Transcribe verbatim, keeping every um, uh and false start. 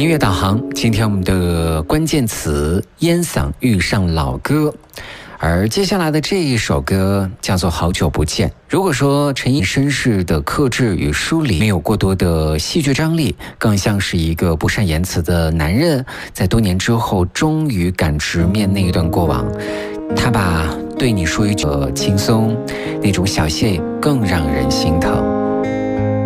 音乐导航，今天我们的关键词烟嗓遇上老歌，而接下来的这一首歌叫做《好久不见》。如果说陈奕绅式的克制与疏离没有过多的戏剧张力，更像是一个不善言辞的男人，在多年之后终于敢直面那一段过往。他把对你说一句轻松，那种小谢更让人心疼。